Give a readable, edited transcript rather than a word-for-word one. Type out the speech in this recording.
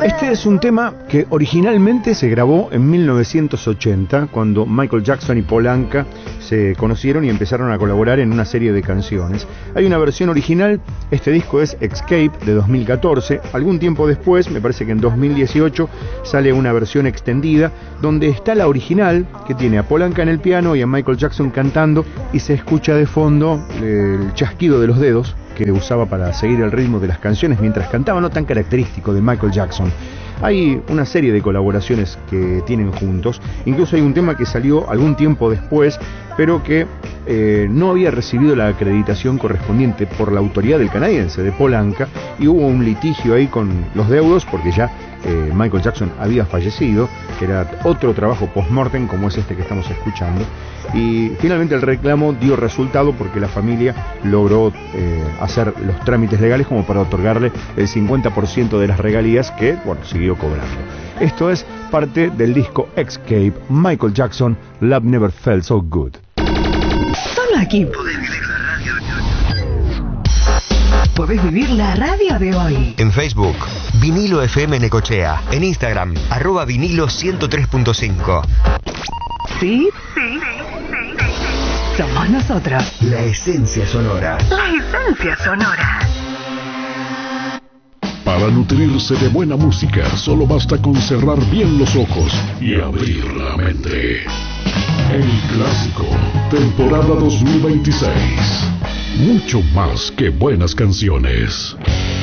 Este es un tema que originalmente se grabó en 1980, cuando Michael Jackson y Paul Anka se conocieron y empezaron a colaborar en una serie de canciones. Hay una versión original, este disco es Escape de 2014. Algún tiempo después, me parece que en 2018, sale una versión extendida donde está la original, que tiene a Paul Anka en el piano y a Michael Jackson cantando, y se escucha de fondo el chasquido de los dedos que usaba para seguir el ritmo de las canciones mientras cantaba, no tan característico de Michael Jackson. Hay una serie de colaboraciones que tienen juntos, incluso hay un tema que salió algún tiempo después, pero que no había recibido la acreditación correspondiente por la autoridad del canadiense, de Paul Anka, y hubo un litigio ahí con los deudos, porque ya Michael Jackson había fallecido, que era otro trabajo post-mortem como es este que estamos escuchando, y finalmente el reclamo dio resultado porque la familia logró hacer los trámites legales como para otorgarle el 50% de las regalías que, bueno, siguió cobrando. Esto es parte del disco Escape, Michael Jackson, Love Never Felt So Good. Solo aquí podés vivir la radio de hoy. En Facebook, Vinilo FM Necochea. En Instagram, @vinilo 103.5. ¿Sí? Somos nosotros. La esencia sonora. La esencia sonora. Para nutrirse de buena música, solo basta con cerrar bien los ojos y abrir la mente. El Clásico, temporada 2026. Mucho más que buenas canciones.